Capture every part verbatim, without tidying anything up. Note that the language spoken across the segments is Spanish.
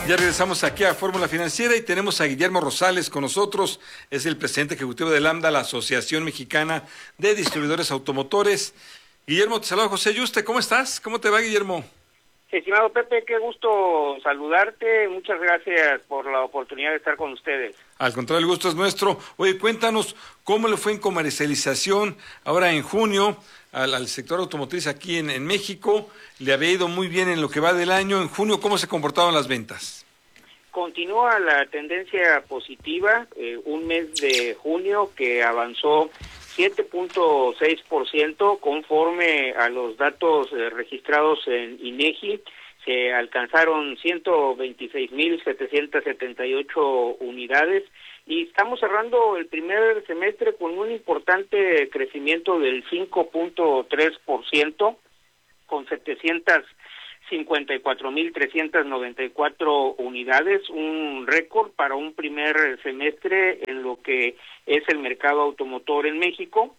Ya regresamos aquí a Fórmula Financiera y tenemos a Guillermo Rosales con nosotros. Es el presidente ejecutivo de Lambda, la Asociación Mexicana de Distribuidores Automotores. Guillermo, te saluda José Yuste. ¿Cómo estás? ¿Cómo te va, Guillermo? Estimado Pepe, qué gusto saludarte. Muchas gracias por la oportunidad de estar con ustedes. Al contrario, el gusto es nuestro. Oye, cuéntanos cómo le fue en comercialización ahora en junio al, al sector automotriz aquí en, en México. Le había ido muy bien en lo que va del año. En junio, ¿cómo se comportaron las ventas? Continúa la tendencia positiva, eh, un mes de junio que avanzó siete punto seis por ciento conforme a los datos eh, registrados en INEGI. Se alcanzaron ciento veintiséis mil setecientos setenta y ocho unidades y estamos cerrando el primer semestre con un importante crecimiento del cinco punto tres por ciento con setecientas cincuenta y cuatro mil trescientas noventa y cuatro unidades, un récord para un primer semestre en lo que es el mercado automotor en México.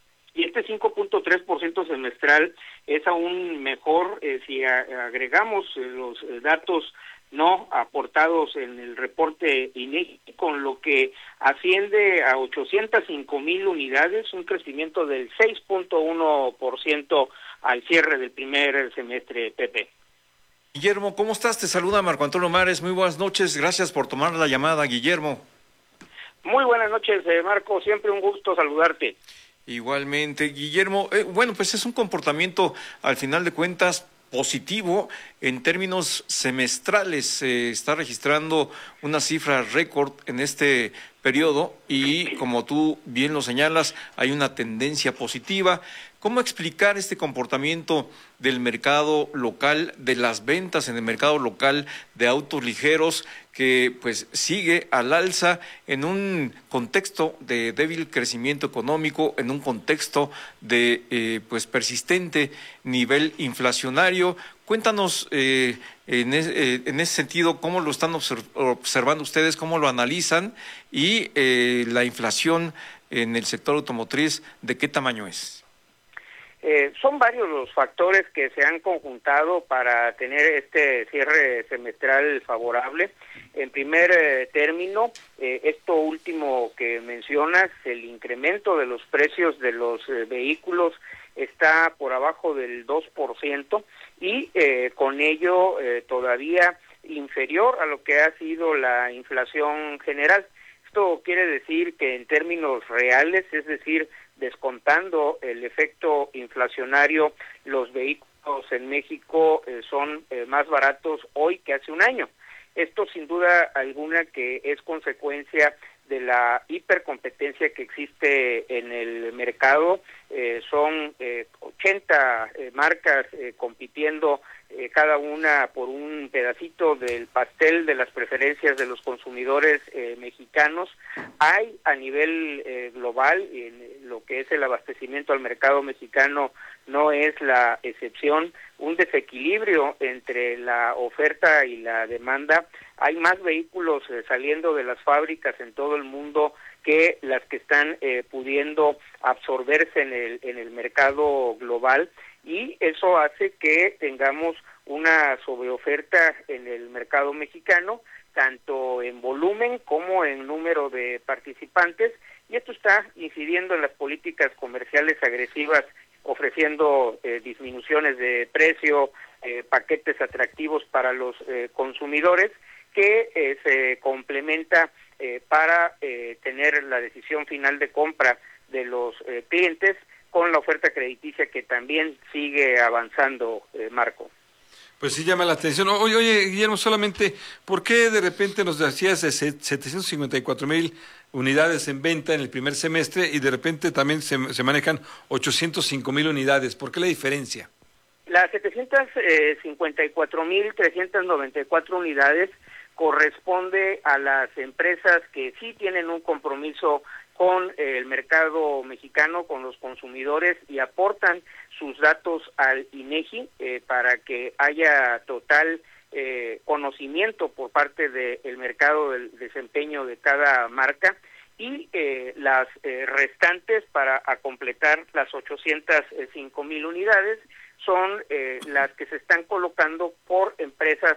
Y este cinco punto tres por ciento semestral es aún mejor eh, si a, agregamos eh, los eh, datos no aportados en el reporte INEGI, con lo que asciende a ochocientas cinco mil unidades, un crecimiento del seis punto uno por ciento al cierre del primer semestre, Pepe. Guillermo, ¿cómo estás? Te saluda Marco Antonio Mares. Muy buenas noches. Gracias por tomar la llamada, Guillermo. Muy buenas noches, eh, Marco. Siempre un gusto saludarte. Igualmente, Guillermo. Eh, bueno, pues es un comportamiento, al final de cuentas, positivo en términos semestrales. Se eh, está registrando una cifra récord en este periodo y, como tú bien lo señalas, hay una tendencia positiva. ¿Cómo explicar este comportamiento del mercado local, de las ventas en el mercado local de autos ligeros, que pues sigue al alza en un contexto de débil crecimiento económico, en un contexto de eh, pues persistente nivel inflacionario? Cuéntanos eh, en, es, eh, en ese sentido cómo lo están observ- observando ustedes, cómo lo analizan y eh, la inflación en el sector automotriz, ¿de qué tamaño es? Eh, son varios los factores que se han conjuntado para tener este cierre semestral favorable. En primer eh, término, eh, esto último que mencionas, el incremento de los precios de los eh, vehículos está por abajo del dos por ciento y eh, con ello eh, todavía inferior a lo que ha sido la inflación general. Esto quiere decir que en términos reales, es decir, descontando el efecto inflacionario, los vehículos en México eh, son eh, más baratos hoy que hace un año. Esto sin duda alguna que es consecuencia de la hipercompetencia que existe en el mercado. Eh, son eh, ochenta eh, marcas eh, compitiendo eh, cada una por un pedacito del pastel de las preferencias de los consumidores eh, mexicanos. Hay a nivel eh, global, en lo que es el abastecimiento al mercado mexicano no es la excepción, un desequilibrio entre la oferta y la demanda. Hay más vehículos eh, saliendo de las fábricas en todo el mundo que las que están eh, pudiendo absorberse en el en el mercado global, y eso hace que tengamos una sobreoferta en el mercado mexicano, tanto en volumen como en número de participantes, y esto está incidiendo en las políticas comerciales agresivas, ofreciendo eh, disminuciones de precio, eh, paquetes atractivos para los eh, consumidores, que eh, se complementa eh, para eh, tener la decisión final de compra de los eh, clientes con la oferta crediticia que también sigue avanzando, eh, Marco. Pues sí llama la atención. Oye, oye, Guillermo, solamente, ¿por qué de repente nos decías de setecientos cincuenta y cuatro mil unidades en venta en el primer semestre y de repente también se, se manejan ochocientos cinco mil unidades? ¿Por qué la diferencia? Las setecientos cincuenta y cuatro mil trescientas noventa y cuatro unidades corresponde a las empresas que sí tienen un compromiso con el mercado mexicano, con los consumidores, y aportan sus datos al INEGI eh, para que haya total eh, conocimiento por parte del mercado del desempeño de cada marca, y eh, las eh, restantes, para a completar las ochocientas cinco mil unidades, son eh, las que se están colocando por empresas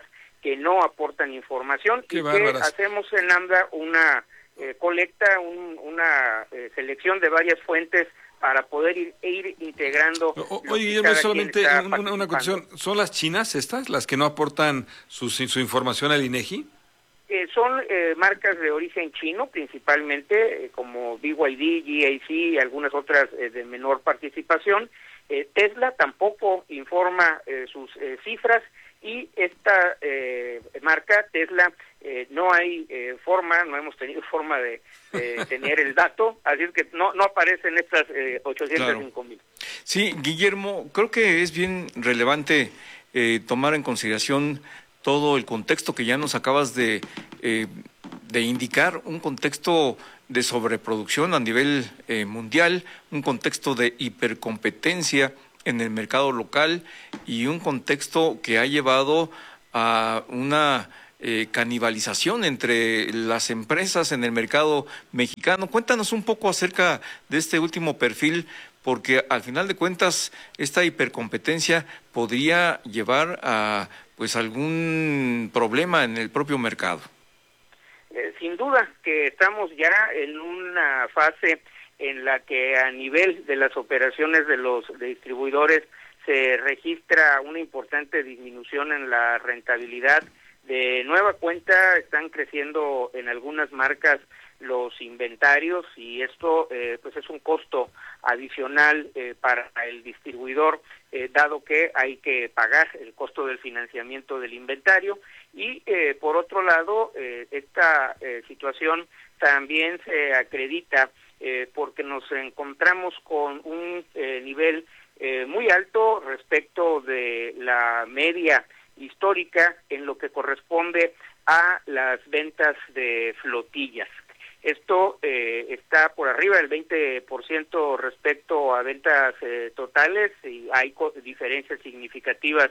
que no aportan información. Qué y bárbaras. que hacemos en Lambda una eh, colecta, un, una eh, selección de varias fuentes para poder ir, ir integrando. O, oye, Guillermo, solamente una, una cuestión, ¿son las chinas estas las que no aportan su, su información al INEGI? Eh, son eh, marcas de origen chino principalmente, eh, como B Y D, G A C y algunas otras eh, de menor participación. Eh, Tesla tampoco informa eh, sus eh, cifras, y esta eh, marca Tesla eh, no hay eh, forma, no hemos tenido forma de, de tener el dato, así es que no no aparecen estas eh, ochocientos cinco mil. Claro. Sí, Guillermo, creo que es bien relevante eh, tomar en consideración todo el contexto que ya nos acabas de, eh, de indicar, un contexto de sobreproducción a nivel eh, mundial, un contexto de hipercompetencia en el mercado local y un contexto que ha llevado a una eh, canibalización entre las empresas en el mercado mexicano. Cuéntanos un poco acerca de este último perfil, porque al final de cuentas esta hipercompetencia podría llevar a pues algún problema en el propio mercado. Eh, sin duda que estamos ya en una fase en la que a nivel de las operaciones de los de distribuidores se registra una importante disminución en la rentabilidad. De nueva cuenta están creciendo en algunas marcas los inventarios, y esto eh, pues es un costo adicional eh, para el distribuidor, eh, dado que hay que pagar el costo del financiamiento del inventario. Y eh, por otro lado, eh, esta eh, situación también se acredita eh, porque nos encontramos con un eh, nivel eh, muy alto respecto de la media histórica en lo que corresponde a las ventas de flotillas. Esto eh, está por arriba del veinte por ciento respecto a ventas eh, totales, y hay diferencias significativas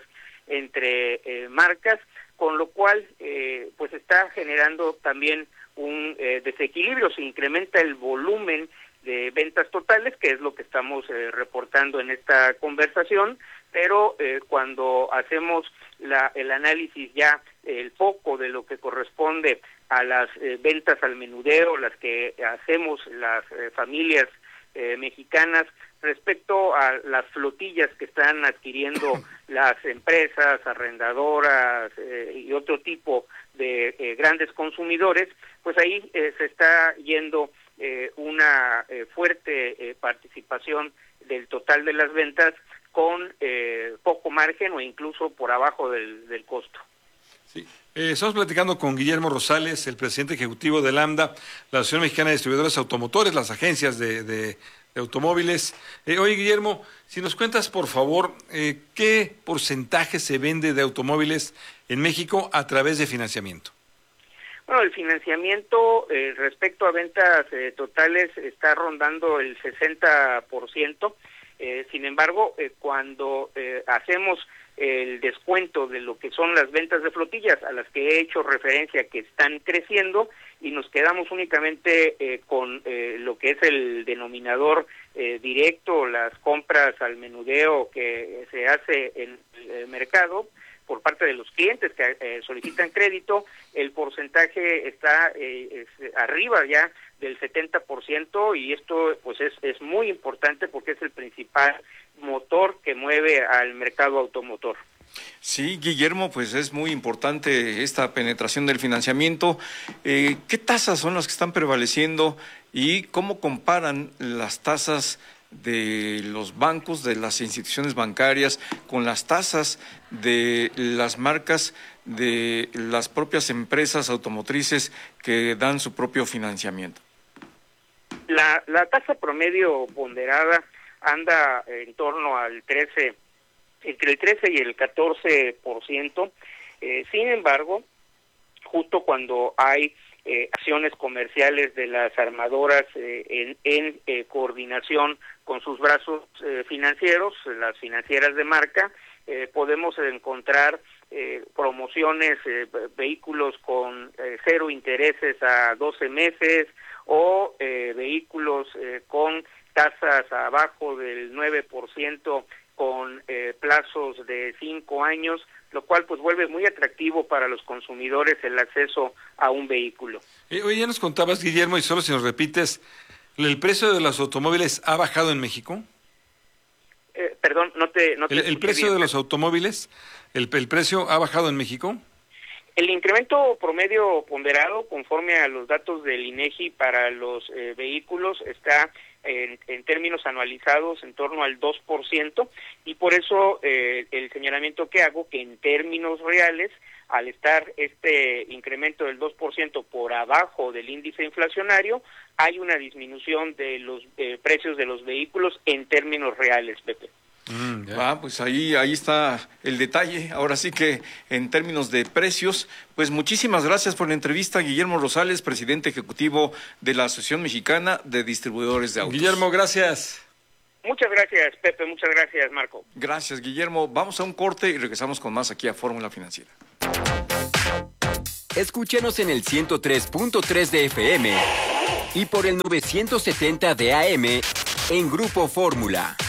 entre eh, marcas, con lo cual eh, pues está generando también un eh, desequilibrio. Se incrementa el volumen de ventas totales, que es lo que estamos eh, reportando en esta conversación, pero eh, cuando hacemos la, el análisis ya, el foco de lo que corresponde a las eh, ventas al menudeo, las que hacemos las eh, familias eh, mexicanas, respecto a las flotillas que están adquiriendo las empresas arrendadoras eh, y otro tipo de eh, grandes consumidores, pues ahí eh, se está yendo eh, una eh, fuerte eh, participación del total de las ventas con eh, poco margen o incluso por abajo del, del costo. Sí. Eh, estamos platicando con Guillermo Rosales, el presidente ejecutivo de Lambda, la Asociación Mexicana de Distribuidores Automotores, las agencias de, de, de automóviles. Eh, oye, Guillermo, si nos cuentas, por favor, eh, ¿qué porcentaje se vende de automóviles en México a través de financiamiento? Bueno, el financiamiento eh, respecto a ventas eh, totales está rondando el sesenta por ciento. Eh, sin embargo, eh, cuando eh, hacemos el descuento de lo que son las ventas de flotillas, a las que he hecho referencia que están creciendo, y nos quedamos únicamente eh, con eh, lo que es el denominador eh, directo, las compras al menudeo que se hace en el mercado por parte de los clientes que eh, solicitan crédito, el porcentaje está eh, es arriba ya del setenta por ciento, y esto pues es, es muy importante porque es el principal motor que mueve al mercado automotor. Sí, Guillermo, pues es muy importante esta penetración del financiamiento. Eh, ¿Qué tasas son las que están prevaleciendo y cómo comparan las tasas de los bancos, de las instituciones bancarias, con las tasas de las marcas, de las propias empresas automotrices que dan su propio financiamiento? La, la tasa promedio ponderada anda en torno al trece, entre el trece y el catorce por ciento. Eh, sin embargo, justo cuando hay eh, acciones comerciales de las armadoras eh, en, en eh, coordinación con sus brazos eh, financieros, las financieras de marca, eh, podemos encontrar eh, promociones, eh, vehículos con eh, cero intereses a doce meses, o eh, vehículos eh, con tasas abajo del nueve por ciento con eh, plazos de cinco años, lo cual pues vuelve muy atractivo para los consumidores el acceso a un vehículo. Eh, oye, ya nos contabas, Guillermo, y solo si nos repites, ¿el precio de los automóviles ha bajado en México? Eh, perdón, no te... No te ¿El, el precio bien. de los automóviles, el, el precio ha bajado en México? El incremento promedio ponderado, conforme a los datos del INEGI para los eh, vehículos, está en, en términos anualizados en torno al dos por ciento, y por eso eh, el señalamiento que hago, que en términos reales, al estar este incremento del dos por ciento por abajo del índice inflacionario, hay una disminución de los eh, precios de los vehículos en términos reales, Pepe. Mm, ah, pues ahí, ahí está el detalle. Ahora sí que en términos de precios, pues muchísimas gracias por la entrevista, Guillermo Rosales, presidente ejecutivo de la Asociación Mexicana de Distribuidores de Autos. Guillermo, gracias. Muchas gracias, Pepe, muchas gracias, Marco. Gracias, Guillermo. Vamos a un corte y regresamos con más aquí a Fórmula Financiera. Escúchenos en el ciento tres punto tres de F M y por el novecientos setenta de A M en Grupo Fórmula.